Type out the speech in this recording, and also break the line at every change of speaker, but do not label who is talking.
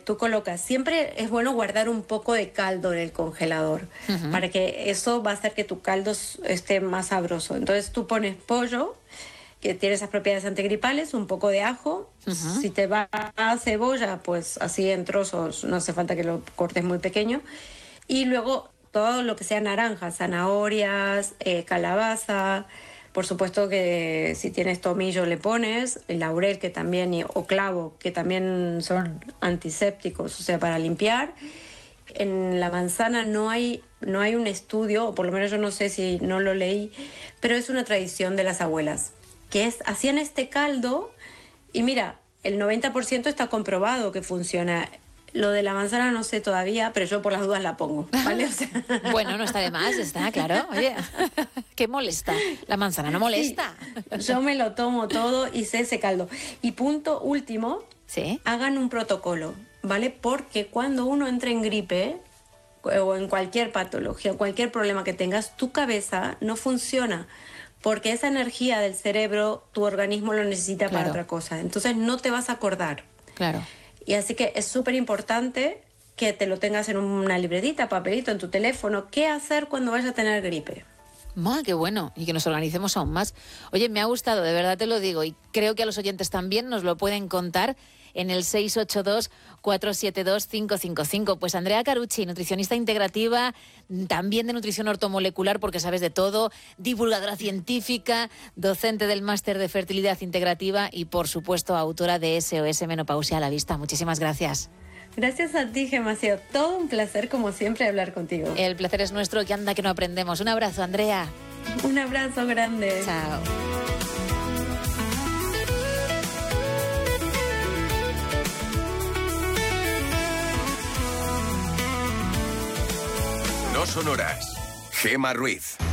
tú colocas, siempre es bueno guardar un poco de caldo en el congelador, para que eso va a hacer que tu caldo esté más sabroso. Entonces tú pones pollo, que tiene esas propiedades antigripales, un poco de ajo, si te va a cebolla, pues así en trozos, no hace falta que lo cortes muy pequeño, y luego todo lo que sea naranja, zanahorias, calabaza, por supuesto que si tienes tomillo le pones, el laurel que también, o clavo, que también son antisépticos, o sea, para limpiar. En la manzana no hay un estudio, o por lo menos yo no sé si no lo leí, pero es una tradición de las abuelas, que hacían este caldo y mira, el 90% está comprobado que funciona. Lo de la manzana no sé todavía, pero yo por las dudas la pongo, ¿vale? O sea...
Bueno, no está de más, está claro. Oye, ¿qué molesta? La manzana no molesta.
Sí, yo me lo tomo todo y sé ese caldo. Y punto último,
¿sí?
Hagan un protocolo, ¿vale? Porque cuando uno entra en gripe o en cualquier patología, cualquier problema que tengas, tu cabeza no funciona. Porque esa energía del cerebro, tu organismo lo necesita para otra cosa. Entonces no te vas a acordar.
Claro.
Y así que es súper importante que te lo tengas en una libretita, papelito, en tu teléfono. ¿Qué hacer cuando vayas a tener gripe?
¡Qué bueno! Y que nos organicemos aún más. Oye, me ha gustado, de verdad te lo digo, y creo que a los oyentes también nos lo pueden contar en el 682-472-555. Pues Andrea Carucci, nutricionista integrativa, también de nutrición ortomolecular, porque sabes de todo, divulgadora científica, docente del máster de fertilidad integrativa y, por supuesto, autora de SOS Menopausia a la Vista. Muchísimas gracias.
Gracias a ti, Gemma. Ha sido todo un placer, como siempre, hablar contigo.
El placer es nuestro, que anda que no aprendemos. Un abrazo, Andrea.
Un abrazo grande.
Chao.
No Sonoras. Gemma Ruiz.